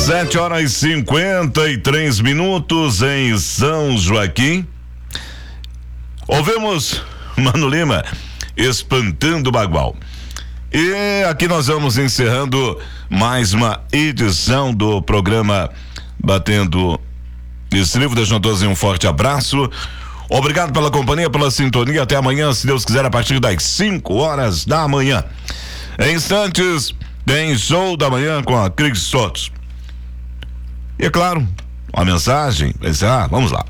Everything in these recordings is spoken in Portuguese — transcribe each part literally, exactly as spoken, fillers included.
Sete horas e cinquenta e três minutos em São Joaquim. Ouvimos Mano Lima, Espantando o Bagual. E aqui nós vamos encerrando mais uma edição do programa Batendo Estribo. Deixando a todos um forte abraço. Obrigado pela companhia, pela sintonia. Até amanhã, se Deus quiser, a partir das cinco horas da manhã. Em instantes, tem show da manhã com a Cris Sotos. E é claro, uma mensagem para encerrar. Vamos lá.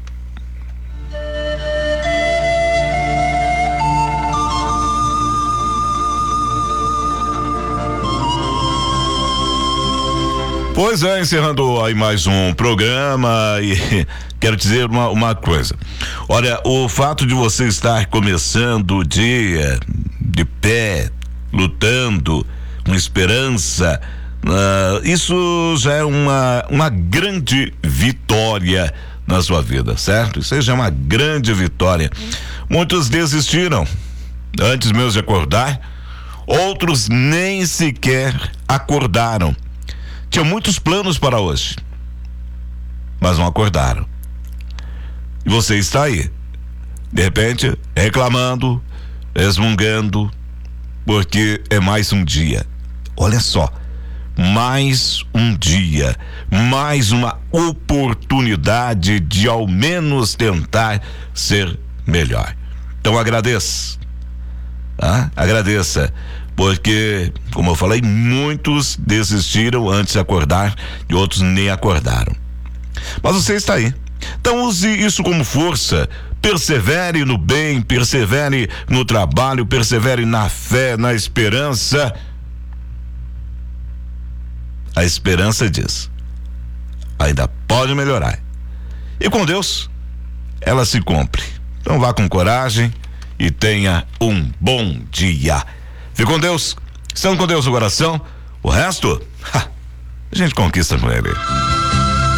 Pois é, encerrando aí mais um programa e quero dizer uma, uma coisa. Olha, o fato de você estar começando o dia de pé, lutando, com esperança, Uh, isso já é uma, uma grande vitória na sua vida, certo? Isso já é uma grande vitória. Muitos desistiram antes mesmo de acordar, outros nem sequer acordaram. Tinham muitos planos para hoje, mas não acordaram. E você está aí, de repente, reclamando, resmungando, porque é mais um dia. Olha só. Mais um dia, mais uma oportunidade de ao menos tentar ser melhor. Então agradeça, tá? Agradeça, porque, como eu falei, muitos desistiram antes de acordar e outros nem acordaram. Mas você está aí. Então use isso como força. Persevere no bem, persevere no trabalho, persevere na fé, na esperança. A esperança diz: ainda pode melhorar. E com Deus, ela se cumpre. Então vá com coragem e tenha um bom dia. Fique com Deus, estando com Deus no coração. O resto, ha, a gente conquista com Ele.